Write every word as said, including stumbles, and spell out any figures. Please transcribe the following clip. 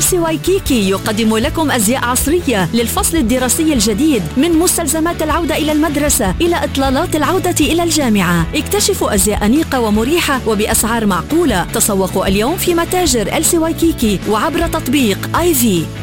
إل سي وايكيكي يقدم لكم أزياء عصرية للفصل الدراسي الجديد، من مستلزمات العودة إلى المدرسة إلى إطلالات العودة إلى الجامعة. اكتشفوا أزياء أنيقة ومريحة وبأسعار معقولة. تسوقوا اليوم في متاجر إل سي وايكيكي وعبر تطبيق آي في.